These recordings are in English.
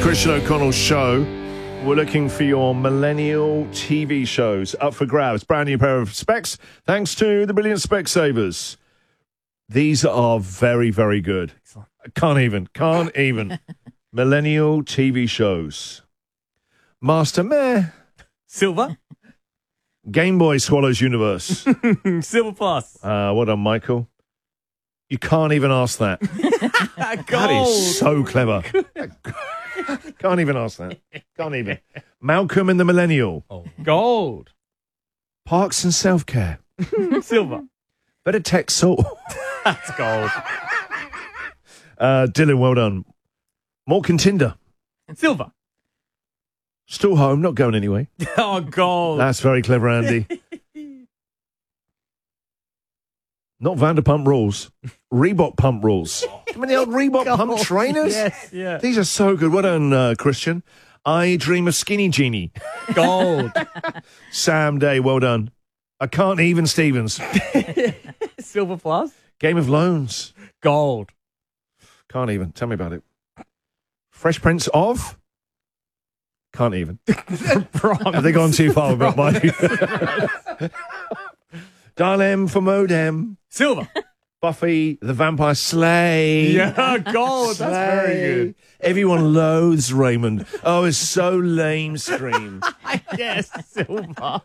Christian O'Connell Show. We're looking for your millennial TV shows up for grabs. Brand new pair of specs, thanks to the brilliant Specsavers. These are very, very good. Can't even. Millennial TV shows. Master Meh. Silver. Game Boy Swallows Universe. Silver Plus. Well done, Michael. You can't even ask that. That is so clever. Can't even ask that. Can't even. Malcolm and the Millennial. Oh. Gold. Parks and Self-Care. Silver. Better Tech Salt. That's gold. Dylan, well done. Mork and Tinder. Silver. Still home, not going anyway. Oh, gold. That's very clever, Andy. Not Vanderpump Rules. Reebok Pump Rules. Remember the old Reebok Pump trainers? Yes, yeah. These are so good. Well done, Christian. I Dream of Skinny Jeannie. Gold. Sam Day, well done. I Can't Even Stevens. Silver Plus. Game of Loans. Gold. Can't even. Tell me about it. Fresh Prince of? Can't even. Have they gone too far about my... Dial M for Modem. Silver. Buffy the Vampire Slay. Yeah, gold. That's very good. Everyone loathes Raymond. Oh, it's so lame, Scream. Yes, silver.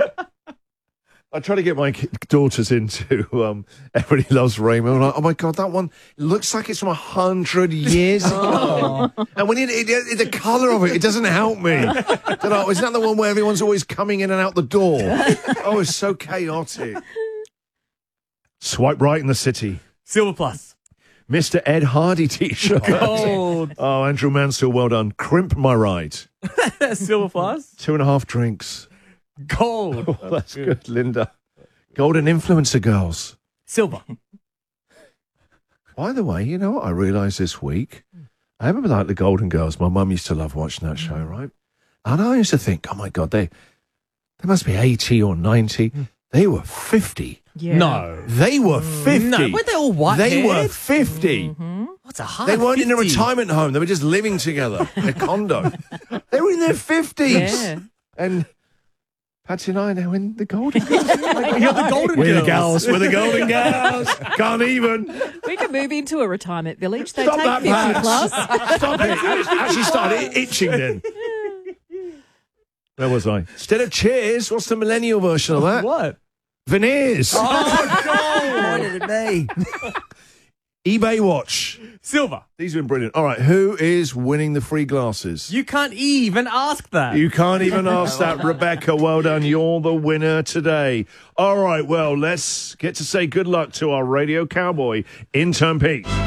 I try to get my daughters into Everybody Loves Raymond. I'm like, oh, my God, that one looks like it's from 100 years ago. And when the colour of it doesn't help me. Isn't that the one where everyone's always coming in and out the door? Oh, it's so chaotic. Swipe Right in the City. Silver Plus. Mr. Ed Hardy T-shirt. Gold. Oh, Andrew Mansell, well done. Crimp My Ride. Silver Plus. 2.5 drinks. Gold. Oh, that's good, Linda. Golden Influencer Girls. Silver. By the way, you know what I realised this week? I remember like the Golden Girls. My mum used to love watching that show, right? And I used to think, oh my God, they must be 80 or 90. They were 50. Yeah. No. They were 50. No, weren't they all white They were 50. What's a hard They weren't 50? in a retirement home. They were just living together in a condo. They were in their 50s. Yeah. And Patsy and I now in the Golden Girls. You're the Golden We're Girls. the girls. We're the Golden Girls. Can't even. We could move into a retirement village. They Stop take that, 50 Pats. plus. Stop it. Actually started itching then. Where was I? Instead of Cheers, what's the millennial version of that? What? Veneers. Oh, gold. What did it be? eBay Watch. Silver. These have been brilliant. All right, who is winning the free glasses? You can't even ask that. You can't even ask that, Rebecca. Well done. You're the winner today. All right, well, let's get to say good luck to our radio cowboy, Intern Pete.